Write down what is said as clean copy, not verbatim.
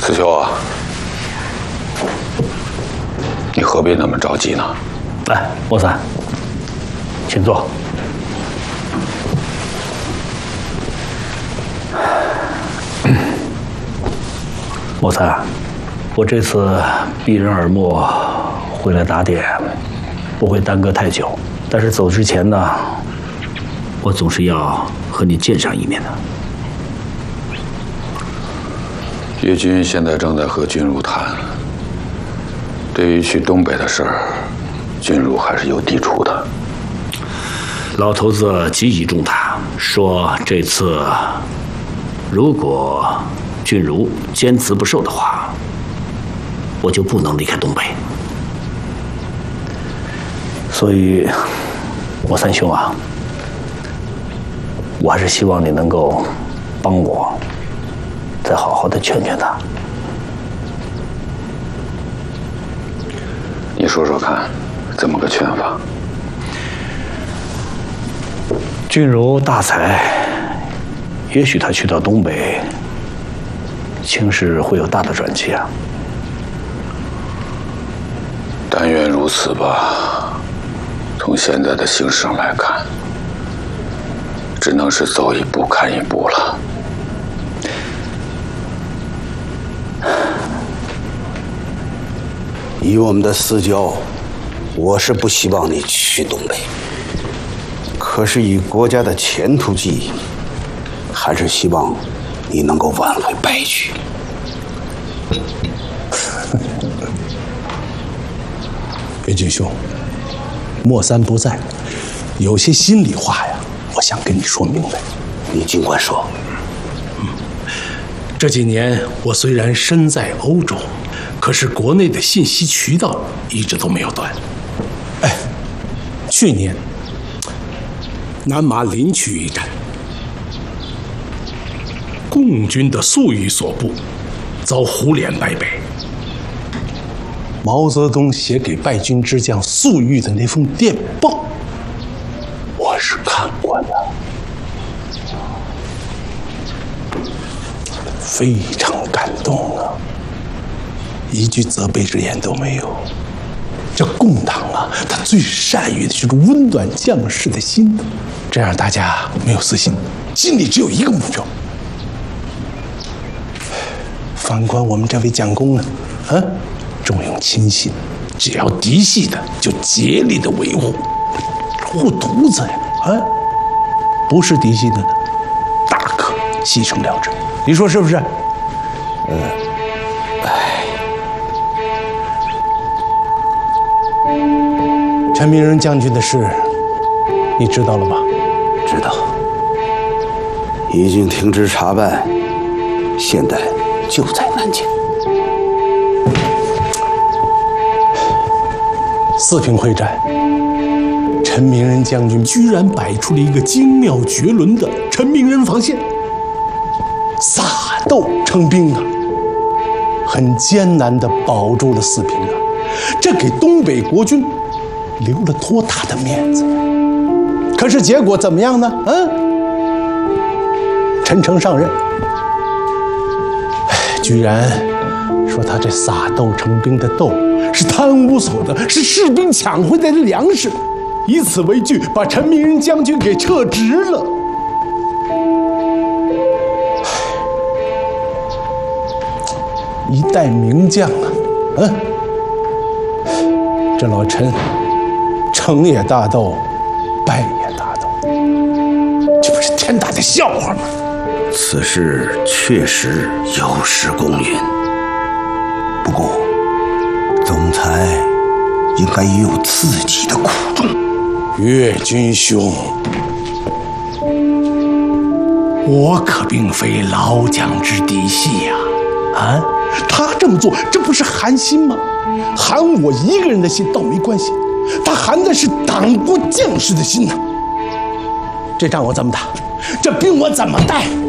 四兄啊，你何必那么着急呢？ 来，莫三，请坐。莫三，我这次避人耳目回来打点，不会耽搁太久。但是走之前呢，我总是要和你见上一面的。 岳军现在正在和君如谈，对于去东北的事儿，君如还是有抵触的。 老头子极其重他，说这次如果君如坚持不受的话，我就不能离开东北。所以，莫三兄啊，我还是希望你能够帮我，再好好的劝劝他。 你说说看，怎么个劝法？ 君如大才，也许他去到东北，情势会有大的转机啊。 但愿如此吧。从现在的形势上来看，只能是走一步看一步了。 以我们的私交，我是不希望你去东北。可是以国家的前途计议，还是希望你能够挽回败局。 岳军兄，莫三不在，有些心里话呀，我想跟你说明白。 你尽管说。 这几年我虽然身在欧洲，可是国内的信息渠道一直都没有断。哎，去年南麻林区一战，共军的粟裕所部遭胡连败北。毛泽东写给败军之将粟裕的那封电报，我是看过的，非常感动啊，一句责备之言都没有。这共党啊，他最善于的就是温暖将士的心，这样大家没有私心，心里只有一个目标。反观我们这位蒋公呢，重用亲信，只要嫡系的就竭力的维护，护犊子呀，不是嫡系的呢，大可牺牲了之。你说是不是？陈明仁将军的事，你知道了吧？ 知道，已经停职查办，现在就在南京。 四平会战，陈明仁将军居然摆出了一个精妙绝伦的陈明仁防线，撒豆成兵啊，很艰难地保住了四平啊，这给东北国军留了多大的面子呀！可是结果怎么样呢？陈诚上任，居然说他这撒豆成兵的豆是贪污所得，是士兵抢回来的粮食，以此为据，把陈明仁将军给撤职了。一代名将啊，这老陈成也大斗，败也大斗，这不是天大的笑话吗？ 此事确实有失公允，不过总裁应该也有自己的苦衷。 岳军兄，我可并非老蒋之嫡系呀！他这么做，这不是寒心吗？寒我一个人的心倒没关系，他寒的是党国将士的心呐。这仗我怎么打？这兵我怎么带？